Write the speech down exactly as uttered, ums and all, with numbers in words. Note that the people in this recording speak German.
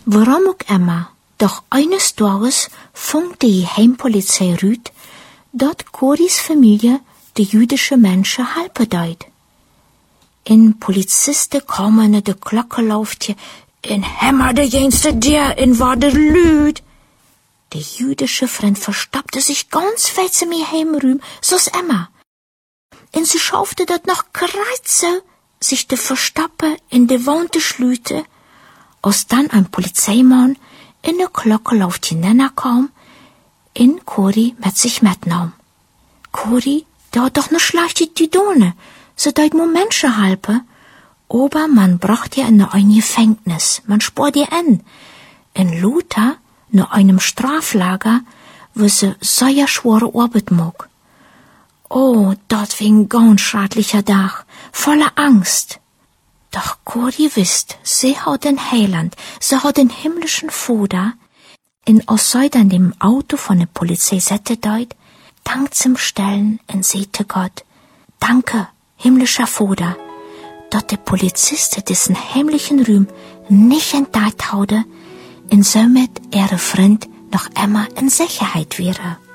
Warum auch immer, doch eines Tages fand die Heimpolizei Rüd, dat Corys Familie de jüdische Menschen helpen deed. In Polizisten kamen in de klokkenlooftje, in hämmer de jenste der, in war der Lüd. Der jüdische Freund verstappte sich ganz weit zu mir heimrühm, so's immer. Und sie schaufte dat noch kreise, sich de Verstappe in de Wand schlüte, als dann ein Polizeimann in de klokkenlooftje nenner kam, in Cory mit sich mitnahm. Cory, der hat doch ne schlechte Tidone, so deut mo Menschen halpe, aber man bracht ihr in ein Gefängnis, man sport ihr an. In Luther, ne einem Straflager, wo sie sehr schwere Arbeit mag. Oh, dort wie ein ganz schrecklicher Tag, voller Angst. Doch Cory wisst, sie hat den Heiland, sie hat den himmlischen Vater, in als sie dann dem Auto von der Polizei sette deut, dank zum Stellen und sehte Gott, danke, himmlischer Vater, dat der Polizist diesen heimlichen Ruhm nicht entdeckt haude, und somit ihre Freund noch immer in Sicherheit wäre.